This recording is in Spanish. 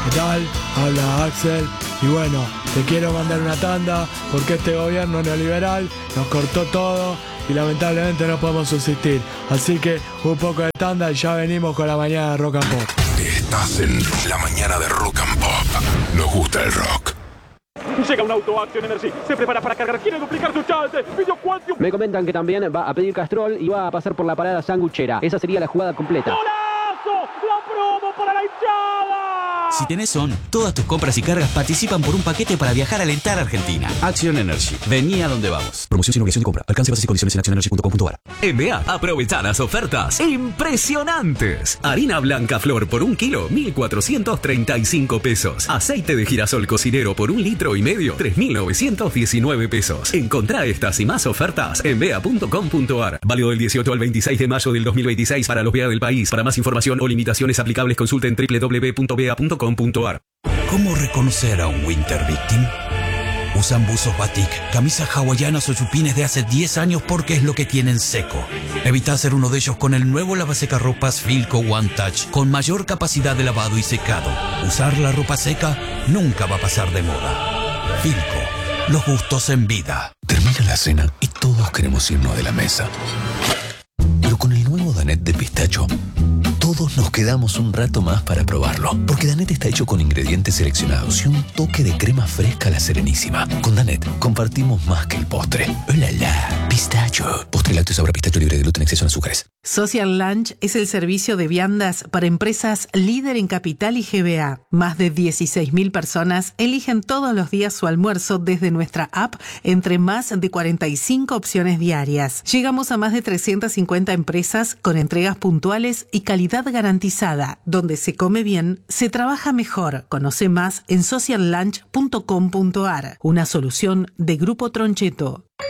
¿Qué tal? Habla Axel. Y bueno, te quiero mandar una tanda porque este gobierno neoliberal nos cortó todo y lamentablemente no podemos subsistir. Así que un poco de tanda y ya venimos con la mañana de Rock and Pop. Estás en la mañana de Rock and Pop. Nos gusta el rock. Llega un auto Action Energy, se prepara para cargar, quiere duplicar su chance, pidió Quantium. Me comentan que también va a pedir Castrol y va a pasar por la parada sanguchera. Esa sería la jugada completa. ¡Golazo! ¡La promo para la hinchada! Si tenés ON, todas tus compras y cargas participan por un paquete para viajar a alentar a Argentina. Action Energy. Vení a donde vamos. Promoción sin obligación de compra. Alcance, bases y condiciones en accionenergy.com.ar. En BA, aprovecha las ofertas impresionantes. Harina blanca flor por 1 kilo, 1.435 pesos. Aceite de girasol cocinero por 1,5 litros, 3.919 pesos. Encontrá estas y más ofertas en bea.com.ar. Válido del 18 al 26 de mayo del 2026 para los BA del país. Para más información o limitaciones aplicables, consulten www.bea.com.ar. ¿Cómo reconocer a un Winter Victim? Usan buzos batik, camisas hawaianas o chupines de hace 10 años porque es lo que tienen seco. Evita hacer uno de ellos con el nuevo lavasecarropas Filco One Touch con mayor capacidad de lavado y secado. Usar la ropa seca nunca va a pasar de moda. Filco, los gustos en vida. Termina la cena y todos queremos irnos de la mesa. Pero con el nuevo Danette de pistacho, todos nos quedamos un rato más para probarlo. Porque Danette está hecho con ingredientes seleccionados y un toque de crema fresca a la Serenísima. Con Danette compartimos más que el postre. ¡Hola, la! Pistacho. Postre lácteo sabor a pistacho libre de gluten, exceso en azúcares. Social Lunch es el servicio de viandas para empresas líder en Capital y GBA. Más de 16.000 personas eligen todos los días su almuerzo desde nuestra app entre más de 45 opciones diarias. Llegamos a más de 350 empresas con entregas puntuales y calidad garantizada. Donde se come bien, se trabaja mejor. Conoce más en sociallunch.com.ar. Una solución de Grupo Troncheto.